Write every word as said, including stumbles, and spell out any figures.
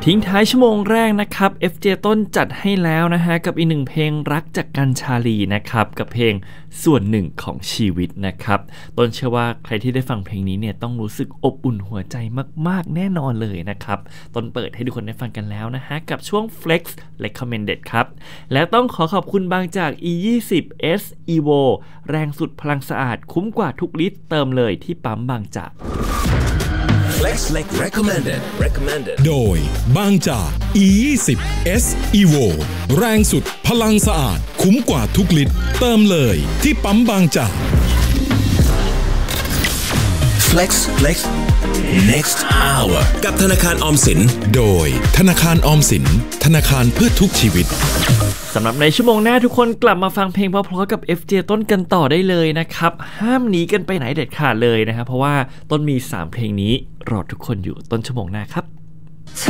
ทิ้งท้ายชั่วโมงแรกนะครับ เอฟ เจ ต้นจัดให้แล้วนะฮะกับอีกหนึ่งเพลงรักจากกันชาลีนะครับกับเพลงส่วนหนึ่งของชีวิตนะครับต้นเชื่อว่าใครที่ได้ฟังเพลงนี้เนี่ยต้องรู้สึกอบอุ่นหัวใจมากๆแน่นอนเลยนะครับต้นเปิดให้ทุกคนได้ฟังกันแล้วนะฮะกับช่วง Flex Recommended ครับและต้องขอขอบคุณบางจาก อี ยี่สิบ เอส Evo แรงสุดพลังสะอาดคุ้มกว่าทุกลิตรเติมเลยที่ปั๊มบางจาก Flex Recommended Recommended โดยบางจาก อี ยี่สิบ เอส Evo แรงสุดพลังสะอาดคุ้มกว่าทุกลิตรเติมเลยที่ปั๊มบางจาก Flex Flex Next Hour กับธนาคารออมสินโดยธนาคารออมสินธนาคารเพื่อทุกชีวิตสำหรับในชั่วโมงหน้าทุกคนกลับมาฟังเพลงเพราะๆกับ เอฟ เจ ต้นกันต่อได้เลยนะครับห้ามหนีกันไปไหนเด็ดขาดเลยนะครับเพราะว่าต้นมีสามเพลงนี้รอทุกคนอยู่ต้นชั่วโมงหน้าครับ